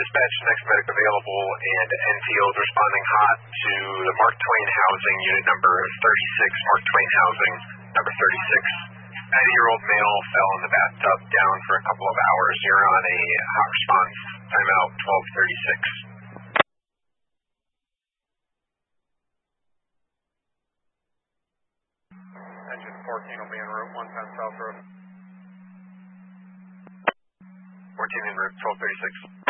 dispatch next medic available, and NCO is responding hot to the Mark Twain housing, unit number 36, Mark Twain housing, number 36. 90-year-old male fell in the bathtub, down for a couple of hours. You're on a hot response, timeout 12:36. Engine 14 will be en route, 110 South Road. 14 en route, 12:36.